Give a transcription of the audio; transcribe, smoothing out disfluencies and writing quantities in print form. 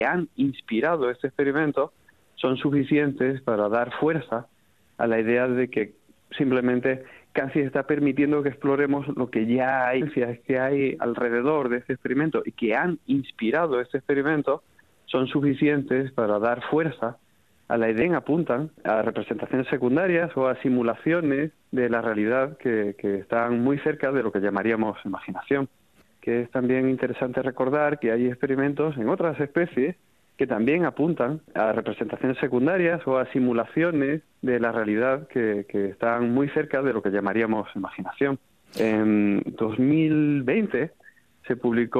han inspirado este experimento son suficientes para dar fuerza a la idea de que simplemente casi está permitiendo que exploremos lo que ya hay, que hay alrededor de este experimento y que han inspirado este experimento son suficientes para dar fuerza a la idea, apuntan a representaciones secundarias o a simulaciones de la realidad que están muy cerca de lo que llamaríamos imaginación. Que es también interesante recordar que hay experimentos en otras especies que también apuntan a representaciones secundarias o a simulaciones de la realidad que están muy cerca de lo que llamaríamos imaginación. En 2020 se publicó